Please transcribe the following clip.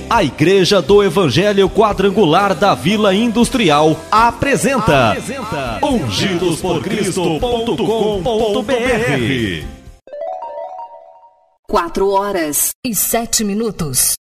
A Igreja do Evangelho Quadrangular da Vila Industrial apresenta ungidosporcristo.com.br. 4h07.